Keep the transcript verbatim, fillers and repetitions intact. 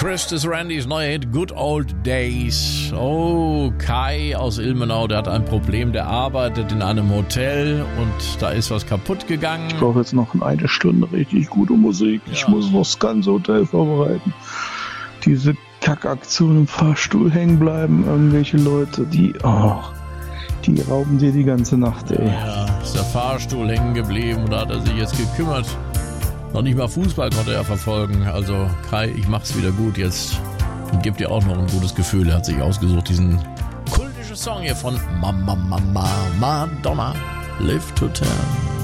Christus Randys neue Hit Good Old Days. Oh, Kai aus Ilmenau, der hat ein Problem, der arbeitet in einem Hotel und da ist was kaputt gegangen. Ich brauche jetzt noch eine Stunde richtig gute Musik. Ja. Ich muss noch das ganze Hotel vorbereiten. Diese Kackaktion im Fahrstuhl hängen bleiben, irgendwelche Leute, die, oh, die rauben dir die ganze Nacht, ey. Ja, ist der Fahrstuhl hängen geblieben und da hat er sich jetzt gekümmert. Noch nicht mal Fußball konnte er verfolgen. Also Kai, ich mach's wieder gut jetzt. Und gibt dir auch noch ein gutes Gefühl. Er hat sich ausgesucht, diesen kultischen Song hier von Mama, Mama, Madonna, Live to Tell.